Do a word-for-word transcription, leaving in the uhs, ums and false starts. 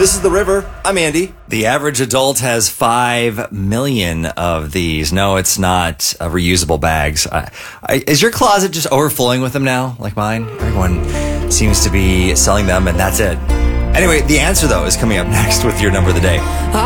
This is The River. I'm Andy. The average adult has five million of these. No, it's not uh, reusable bags. I, I, is your closet just overflowing with them now, like mine? Everyone seems to be selling them, and that's it. Anyway, the answer, though, is coming up next with your number of the day.